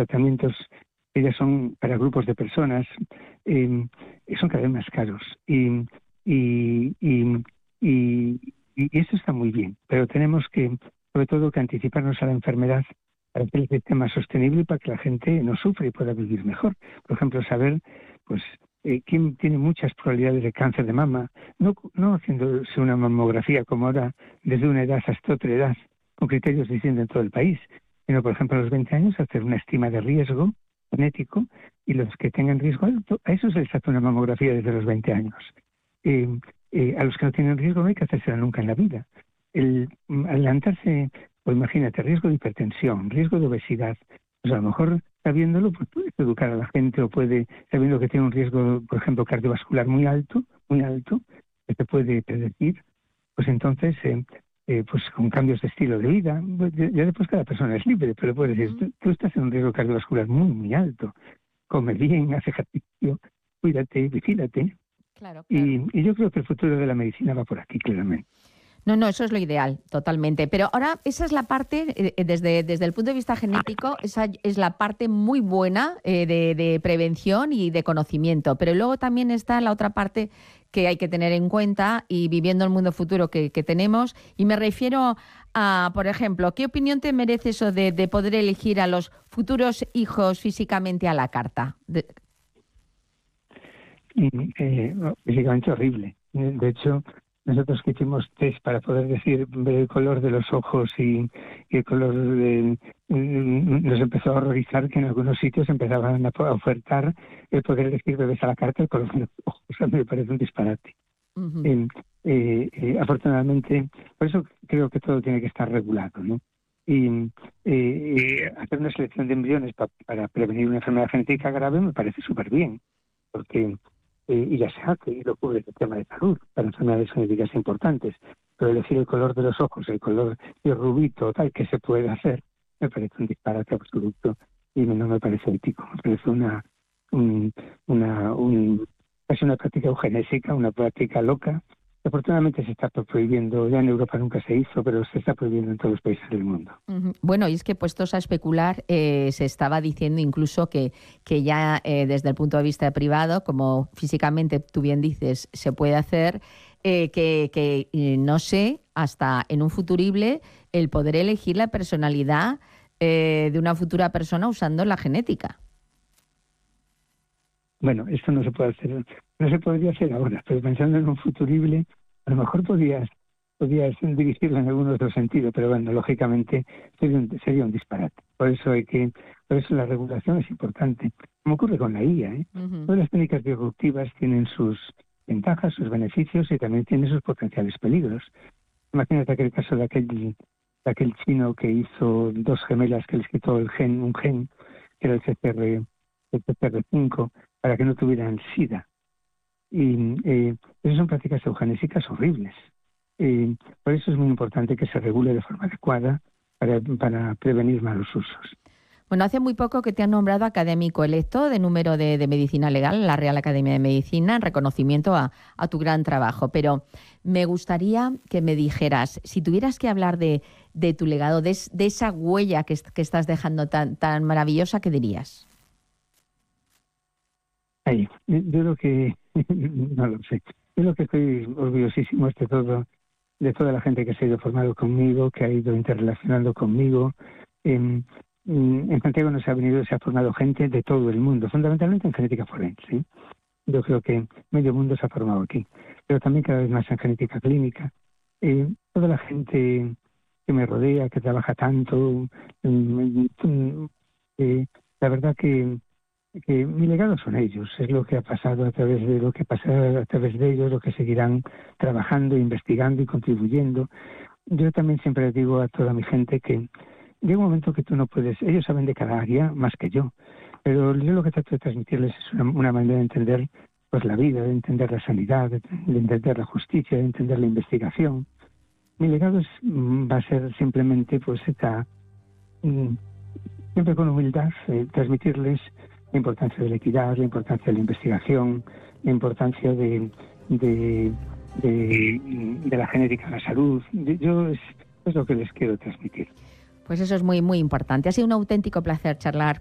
tratamientos que ya son para grupos de personas, son cada vez más caros. Y eso está muy bien, pero tenemos que, sobre todo, que anticiparnos a la enfermedad para que el sistema sea sostenible y para que la gente no sufra y pueda vivir mejor. Por ejemplo, saber, pues, quién tiene muchas probabilidades de cáncer de mama, no haciéndose una mamografía como ahora, desde una edad hasta otra edad, con criterios distintos en todo el país, sino, por ejemplo, a los 20 años hacer una estima de riesgo genético, y los que tengan riesgo alto, a eso se les hace una mamografía desde los 20 años. A los que no tienen riesgo no hay que hacérsela nunca en la vida. El adelantarse, pues imagínate, riesgo de hipertensión, riesgo de obesidad, pues a lo mejor sabiéndolo, pues puedes educar a la gente, o puede, sabiendo que tiene un riesgo, por ejemplo, cardiovascular muy alto, que se puede predecir, pues entonces, pues con cambios de estilo de vida, pues ya después cada persona es libre, pero puedes decir, tú estás en un riesgo cardiovascular muy, muy alto, come bien, haz ejercicio, cuídate, vigílate. Claro. Y yo creo que el futuro de la medicina va por aquí, claramente. No, eso es lo ideal, totalmente. Pero ahora esa es la parte, desde el punto de vista genético, esa es la parte muy buena de prevención y de conocimiento. Pero luego también está la otra parte que hay que tener en cuenta, y viviendo el mundo futuro que tenemos. Y me refiero a, por ejemplo, ¿qué opinión te merece eso de poder elegir a los futuros hijos físicamente a la carta? Físicamente horrible. De hecho, nosotros que hicimos test para poder decir el color de los ojos y el color nos empezó a horrorizar que en algunos sitios empezaban a ofertar el poder elegir bebés a la carta el color de los ojos. O sea, me parece un disparate. Uh-huh. Afortunadamente, por eso creo que todo tiene que estar regulado, ¿no? Y hacer una selección de embriones para prevenir una enfermedad genética grave me parece súper bien, porque y ya se hace, y lo cubre el tema de salud para enfermedades genéticas importantes, pero elegir el color de los ojos, el color de rubito, tal, que se puede hacer, me parece un disparate absoluto y no me parece ético. Me parece casi una práctica eugenésica, una práctica loca. Afortunadamente se está prohibiendo, ya en Europa nunca se hizo, pero se está prohibiendo en todos los países del mundo. Uh-huh. Bueno, y es que puestos a especular, se estaba diciendo incluso que ya desde el punto de vista privado, como físicamente tú bien dices, se puede hacer, que no sé, hasta en un futurible, el poder elegir la personalidad de una futura persona usando la genética. Bueno, esto no se puede hacer, no se podría hacer ahora, pero pensando en un futurible, a lo mejor podrías dirigirlo en algún otro sentido, pero bueno, lógicamente sería un disparate. Por eso la regulación es importante, como ocurre con la IA, ¿eh? Uh-huh. Todas las técnicas disruptivas tienen sus ventajas, sus beneficios y también tienen sus potenciales peligros. Imagínate aquel caso de aquel chino que hizo dos gemelas, que les quitó un gen, que era el CCR5, para que no tuvieran SIDA. Y esas son prácticas eugenésicas horribles. Por eso es muy importante que se regule de forma adecuada para prevenir malos usos. Bueno, hace muy poco que te han nombrado académico electo de número de Medicina Legal en la Real Academia de Medicina en reconocimiento a tu gran trabajo. Pero me gustaría que me dijeras, si tuvieras que hablar de tu legado, de esa huella que estás dejando tan maravillosa, ¿qué dirías? Yo creo que, no lo sé, yo lo que estoy orgullosísimo es de toda la gente que se ha ido formando conmigo, que ha ido interrelacionando conmigo. En Santiago se ha formado gente de todo el mundo, fundamentalmente en genética forense, ¿sí? Yo creo que medio mundo se ha formado aquí, pero también cada vez más en genética clínica. Toda la gente que me rodea, que trabaja tanto, la verdad que mi legado son ellos, es lo que ha pasado a través de ellos, lo que seguirán trabajando, investigando y contribuyendo. Yo también siempre les digo a toda mi gente que llega un momento que tú no puedes, ellos saben de cada área más que yo, pero yo lo que trato de transmitirles es una manera de entender pues la vida, de entender la sanidad, de entender la justicia, de entender la investigación. Mi legado va a ser simplemente pues siempre con humildad, transmitirles la importancia de la equidad, la importancia de la investigación, la importancia de la genética en la salud. Yo es lo que les quiero transmitir. Pues eso es muy, muy importante. Ha sido un auténtico placer charlar